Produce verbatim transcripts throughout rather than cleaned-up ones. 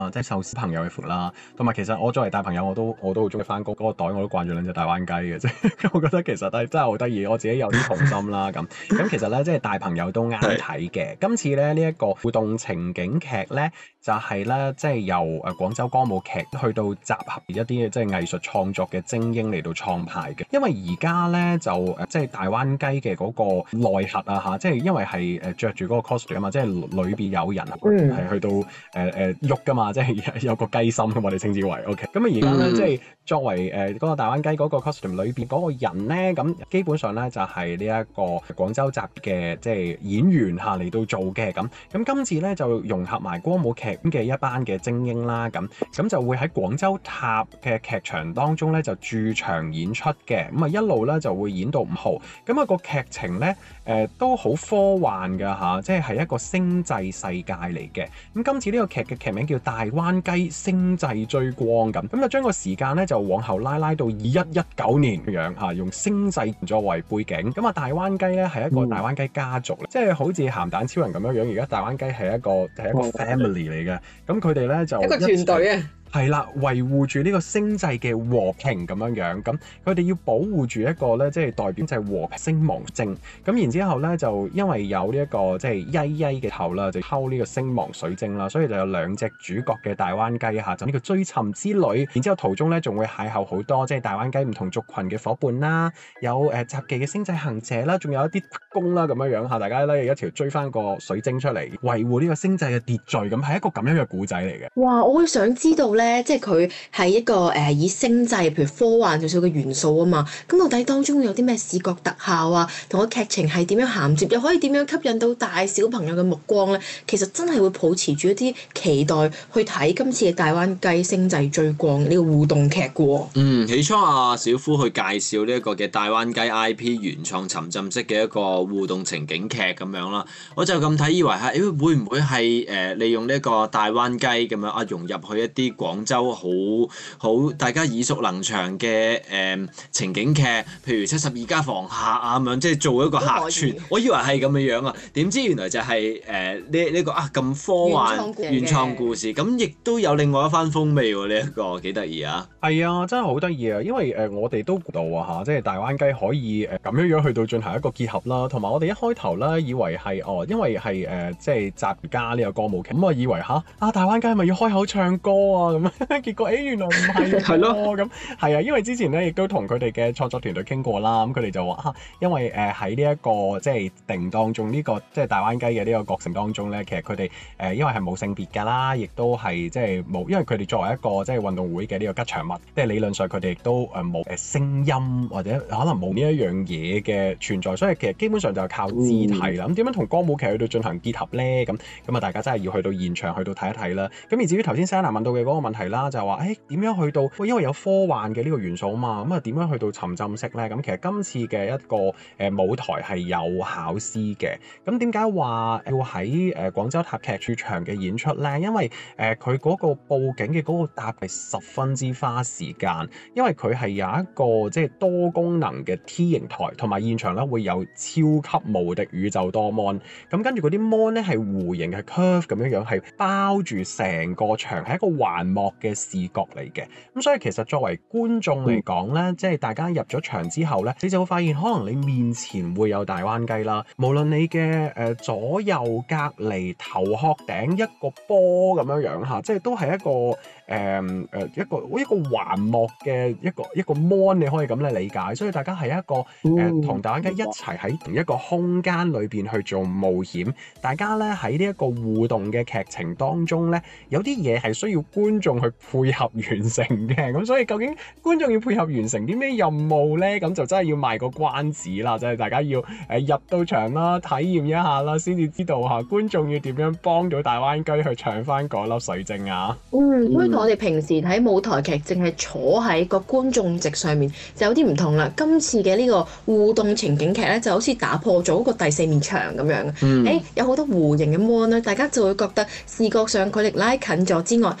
啊，即係受小朋友嘅苦啦，同埋其實我作為大朋友，我都我都好中意翻工，嗰個袋我都慣咗兩隻大灣雞嘅，即係我覺得其實都係真係好得意，我自己有啲童心啦咁。咁其實咧，即係大朋友都啱睇嘅。今次咧呢一個互動情景劇咧，就係咧即係由誒廣州歌舞劇去到集合一啲即係藝術創作嘅精英嚟到創派嘅。因為而家咧就誒即係大灣雞嘅嗰個內核啊嚇，即係因為係誒著住嗰個 costume 啊嘛，即係裏邊有人係去到誒誒喐噶嘛。即係有個雞心咁，我哋稱之為 OK。咁啊，而家咧即係作為誒嗰、呃那個大灣雞嗰個 costume 裏邊嗰個人咧，咁基本上咧就係呢一個廣州集嘅即係演員嚇嚟到做嘅咁。咁今次咧就融合埋歌舞劇嘅一班嘅精英啦，咁咁就會喺廣州塔嘅劇場當中咧就駐場演出嘅。咁啊一路咧就會演到五號。咁、那、啊個劇情咧誒、呃、都好科幻㗎嚇，即係係一個星際世界嚟嘅。咁今次呢個劇嘅劇名叫大灣雞星際追光咁，咁就將個時間咧就往後拉拉到二一一九年咁樣嚇，用星際作為背景。咁啊，大灣雞咧係一個大灣雞家族，嗯、即係好似鹹蛋超人咁樣樣。而家大灣雞係一個係一個 family 嚟嘅，咁佢哋咧就一個團隊啊。 係啦，維護住呢個星際嘅和平咁樣樣，咁佢哋要保護住一個咧，即係代表就係和平星芒星。咁然之後咧，就因為有呢、這、一個即係曳曳嘅頭啦，就溝呢個星芒水晶啦，所以就有兩隻主角嘅大灣雞嚇，就呢個追尋之旅。然之後途中咧，仲會邂逅好多即係大灣雞唔同族群嘅伙伴啦，有誒雜技嘅星際行者啦，仲有一啲特工啦咁樣樣嚇，大家咧一條追翻個水晶出嚟，維護呢個星際嘅秩序，咁係一個咁樣嘅故仔嚟嘅。 哇！我會想知道咧。即係佢係一個誒、呃、以星際譬如科幻少少嘅元素啊嘛，咁到底當中會有啲咩視覺特效啊，同個劇情係點樣銜接，又可以點樣吸引到大小朋友嘅目光咧？其實真係會抱持住一啲期待去睇今次嘅大灣雞星際追光呢個互動劇嘅喎。 嗯，起初啊，小夫去介紹呢一個嘅大灣雞 I P 原創沉浸式嘅一個互動情景劇咁樣啦，我就咁睇以為係，誒會唔會係誒、呃、利用呢一個大灣雞咁樣啊融入去一啲廣州好好大家耳熟能詳嘅誒、呃、情景劇，譬如七十二家房客啊咁樣，即係做一個客串。我以為係咁嘅樣啊，點知原來就係誒呢呢個啊咁科幻原創故事，咁亦都有另外一番風味喎。呢、這、一個幾得意啊！ 係啊，真係好得意啊！因為誒、呃、我哋都估到啊嚇，即係大灣雞可以誒咁樣樣去到進行一個結合啦，同埋我哋一開頭咧以為係哦，因為係誒、呃、即係集家呢個歌舞劇，咁我以為嚇啊大灣雞係咪要開口唱歌啊咁？結果誒、欸、原來唔係喎，咁係啊，因為之前咧亦都同佢哋嘅創作團隊傾過啦，咁佢哋就話啊，因為誒喺呢一個即係定當中呢、這個即係大灣雞嘅呢個過程當中咧，其實佢哋誒因為係冇性別㗎啦，亦都係即係冇，因為佢哋作為一個即係運動會嘅呢個吉祥物，即係理論上佢哋亦都誒冇誒聲音或者可能冇呢一樣嘢嘅存在，所以其實基本上就係靠肢體啦。咁點樣同歌舞劇去到進行結合咧？咁咁啊，大家真係要去到現場去到睇一睇啦。咁而至於頭先 Sana 問到嘅嗰個問題啦，就係話誒點樣去到，因為有科幻嘅呢個元素啊嘛，咁啊點樣去到沉浸式咧？咁其實今次嘅一個誒、呃、舞台係有考試嘅。咁點解話要喺誒、呃、廣州塔劇駐場嘅演出咧？因為誒佢嗰個佈景嘅嗰個搭係十分之花時間，因為佢係有一個即係多功能嘅 T 形台，同埋現場咧會有超級無敵宇宙多 mon。咁跟住嗰啲 mon 咧係弧形嘅 curve 咁樣樣，係包住成個場，係一個環幕嘅視覺嚟嘅。咁所以其實作為觀眾嚟講咧，即係大家入咗場之後咧，你就會發現可能你面前會有大灣雞啦，無論你嘅誒左右隔離頭殼頂一個波咁樣樣嚇，即係都係一個誒誒、呃、一個一個環幕嘅一個一個 mon， 你可以咁嚟理解。所以大家係一個誒同、呃、大灣雞一齊喺同一個空間裏邊去做冒險，大家咧喺呢一個互動嘅劇情當中咧，有啲嘢係需要觀眾去配合完成嘅。咁所以究竟觀眾要配合完成啲咩任務咧？咁就真係要賣個關子啦，即係大家要誒入到場啦，體驗一下啦，先至知道嚇觀眾要點樣幫到大灣雞去搶翻嗰粒水晶啊！ 嗯，咁同我哋平時睇舞台劇，淨係坐喺個觀眾席上面，就有啲唔同啦。今次嘅呢個互動情景劇咧，就好似打破咗個第四面牆咁樣。誒、嗯欸，有好多弧形嘅 mon 咧，大家就會覺得視覺上距離拉近咗之外，原來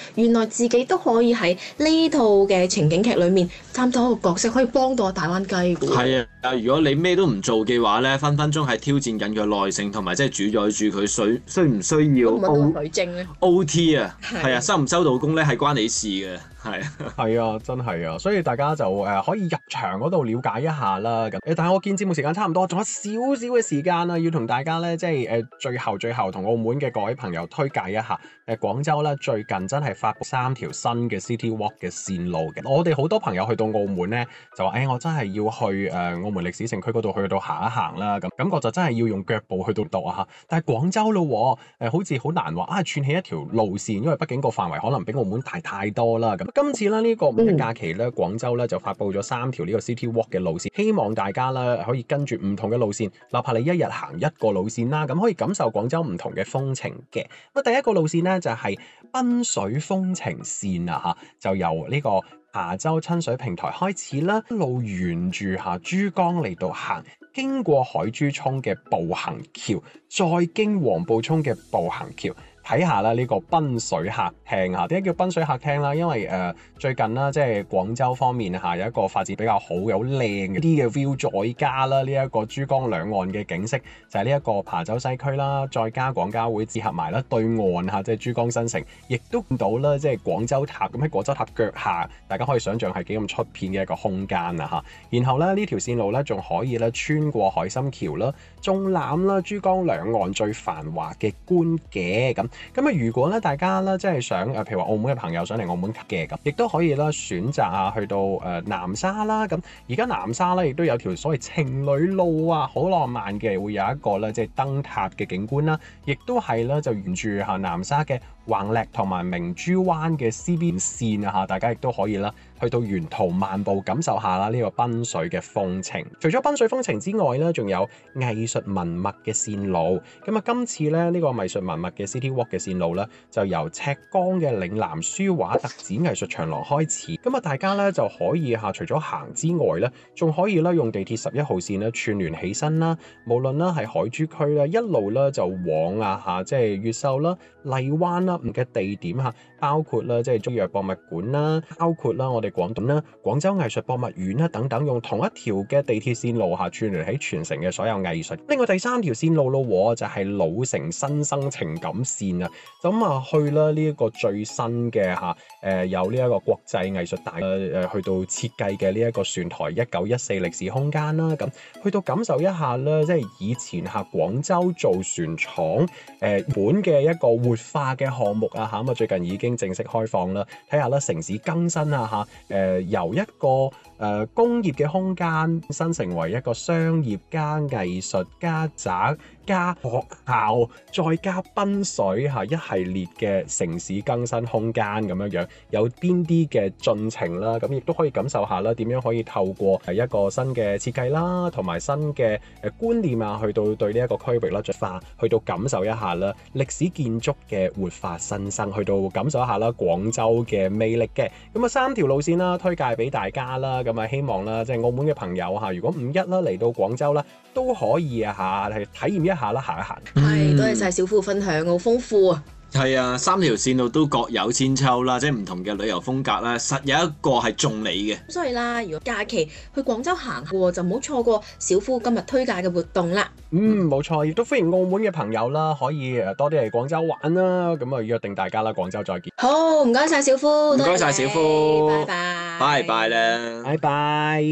自己都可以喺呢套嘅情景劇裏面擔當一個角色，可以幫到大灣雞嘅喎。 係啊，如果你咩都唔做嘅話咧，分分鐘係挑戰緊佢耐性，同埋即係主宰住佢需需唔需要揾到個女精咧 O T 啊， 係係啊，收唔收到工咧係關你事嘅，係啊。 係啊，真係啊，所以大家就誒、呃、可以入場嗰度了解一下啦。咁誒，但係我見節目時間差唔多，仲有少少嘅時間啊，要同大家咧即係誒、呃、最後最後同澳門嘅各位朋友推介一下。誒、呃、廣州咧最近真係發布三條新嘅 City Walk 嘅線路嘅。我哋好多朋友去到澳門咧，就話誒、欸、我真係要去誒、呃、澳門歷史城區嗰度去到行一行啦。咁感覺就真係要用腳步去到度啊嚇。但係廣州咯喎、呃，好似好難話啊串起一條路線，因為畢竟個範圍可能比澳門大太多啦。咁今次咧呢、呢個五一假期咧，廣州咧就發布咗三條呢個 City Walk 嘅路線，希望大家咧可以跟住唔同嘅路線，哪怕你一日行一個路線啦，咁可以感受廣州唔同嘅風情嘅。咁第一個路線咧就係、是、濱水風情線啊嚇，就由呢個琶洲親水平台開始啦，一路沿住下珠江嚟到行，經過海珠涌嘅步行橋，再經黃埔涌嘅步行橋。睇下啦，呢個濱水客廳嚇，點解叫濱水客廳啦？因為誒、呃、最近啦，即係廣州方面嚇有一個發展比較好、有靚啲嘅 view，再加啦呢一個珠江兩岸嘅景色，就係呢一個琶洲西區啦，再加廣交會結合埋啦對岸嚇，即係珠江新城，亦都見到啦，即係廣州塔咁喺廣州塔腳下，大家可以想象係幾咁出片嘅一個空間啊嚇。然後咧呢條線路咧仲可以咧穿過海心橋啦，縱覽啦珠江兩岸最繁華嘅觀嘅咁。咁啊，如果咧大家咧即係想誒，譬如話澳門嘅朋友想嚟澳門嘅咁，亦都可以啦選擇啊去到誒南沙啦。咁而家南沙咧亦都有條所謂情侶路啊，好浪漫嘅，會有一個咧即係燈塔嘅景觀啦，亦都係咧就沿住嚇南沙嘅橫瀝同埋明珠灣嘅 C B 線啊嚇，大家亦都可以啦去到沿途漫步感受下啦呢個濱水嘅風情。除咗濱水風情之外咧，仲有藝術文物嘅線路。咁啊，今次咧呢個藝術文物嘅 City Walk 嘅線路咧，就由赤崗嘅嶺南書畫特展藝術長廊開始。咁啊，大家咧就可以嚇除咗行之外咧，仲可以咧用地鐵十一號線咧串聯起身啦。無論啦係海珠區啦，一路咧就往啊嚇，即係越秀啦、荔灣啦唔嘅地點嚇，包括啦即係中藥博物館啦，包括啦我哋廣東啦廣州藝術博物院啦等等，用同一條嘅地鐵線路嚇串聯起全城嘅所有藝術。另外第三條線路咯，就係老城新生情感線啊。咁啊去啦呢一個最新嘅嚇誒有呢一個國際藝術大誒誒去到設計嘅呢一個船台一九一四歷史空間啦。咁去到感受一下啦，即係以前嚇廣州造船廠誒本嘅一個活化嘅項目啊嚇，咁啊最近已經正式開放啦。睇下啦城市更新啊嚇誒由一個誒、呃、工業嘅空間新成為一個商業加藝術加宅加學校再加濱水嚇一系列嘅城市更新空間咁樣樣，有邊啲嘅進程啦？咁亦都可以感受下啦，點樣可以透過係一個新嘅設計啦，同埋新嘅誒觀念啊，去到對呢一個區域啦進化，去到感受一下啦歷史建築嘅活化新生，去到感受一下啦廣州嘅魅力嘅。咁啊三條路線啦，推介俾大家啦。咁啊希望啦，即係澳門嘅朋友嚇，如果五一啦嚟到廣州啦，都可以啊嚇係體驗一下啦，行一行。 係，多謝晒小夫分享，好豐富啊！ 係啊，三條線路都各有千秋啦，即係唔同嘅旅遊風格啦，實有一個係中你嘅。 所以啦，如果假期去廣州行嘅就唔好錯過小夫今日推介嘅活動啦。 嗯，冇錯，亦都歡迎澳門嘅朋友啦，可以誒多啲嚟廣州玩啦。咁啊約定大家啦，廣州再見。 好，唔該晒小夫， 唔該晒小夫， 拜拜， 拜拜啦， 拜拜。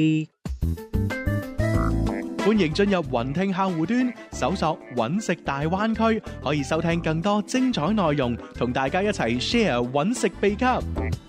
歡迎進入雲聽客戶端，搜索揾食大灣區，可以收聽更多精彩內容，同大家一齊 share 揾食秘笈。